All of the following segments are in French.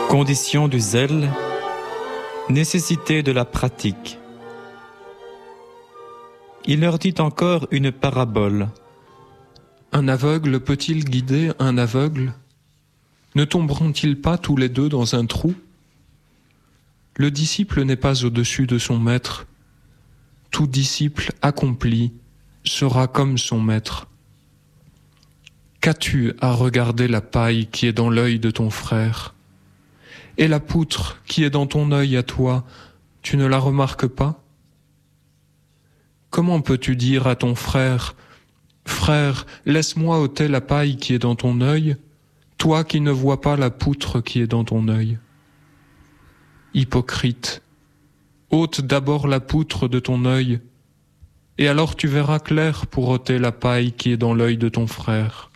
Condition du zèle, nécessité de la pratique. Il leur dit encore une parabole. Un aveugle peut-il guider un aveugle? Ne tomberont-ils pas tous les deux dans un trou? Le disciple n'est pas au-dessus de son maître. Tout disciple accompli sera comme son maître. Qu'as-tu à regarder la paille qui est dans l'œil de ton frère? Et la poutre qui est dans ton œil à toi, tu ne la remarques pas? Comment peux-tu dire à ton frère, « Frère, laisse-moi ôter la paille qui est dans ton œil, toi qui ne vois pas la poutre qui est dans ton œil ?» Hypocrite, ôte d'abord la poutre de ton œil, et alors tu verras clair pour ôter la paille qui est dans l'œil de ton frère.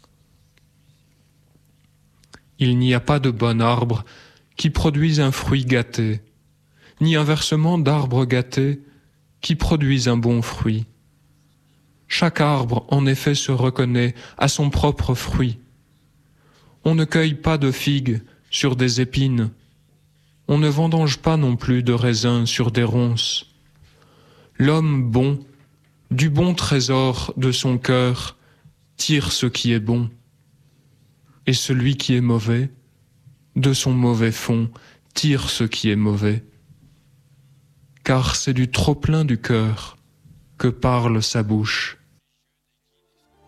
Il n'y a pas de bon arbre qui produise un fruit gâté, ni inversement d'arbre gâté qui produise un bon fruit. Chaque arbre, en effet, se reconnaît à son propre fruit. On ne cueille pas de figues sur des épines. On ne vendange pas non plus de raisins sur des ronces. L'homme bon, du bon trésor de son cœur, tire ce qui est bon. Et celui qui est mauvais, de son mauvais fond, tire ce qui est mauvais. Car c'est du trop-plein du cœur que parle sa bouche.